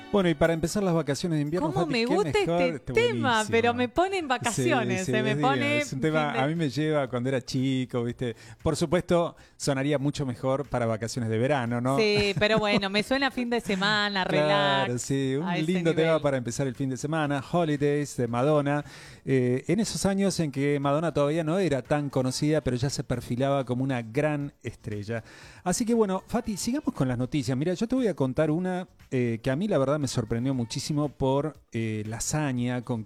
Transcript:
Bueno, y para empezar las vacaciones de invierno, ¿Cómo Fati, me qué gusta mejor, este tema? buenísimo. Pero me pone en vacaciones, Sí, me pone... es un tema, a mí me lleva cuando era chico, ¿viste? Por supuesto, sonaría mucho mejor para vacaciones de verano, ¿no? Sí, pero bueno, me suena fin de semana, Claro, relax, sí, a un ese lindo tema nivel. para empezar el fin de semana, Holidays de Madonna. En esos años en que Madonna todavía no era tan conocida, pero ya se perfilaba como una gran estrella. Así que bueno, Fati, sigamos con las noticias. Mira, yo te voy a contar una que a mí la verdad me sorprendió muchísimo por la hazaña con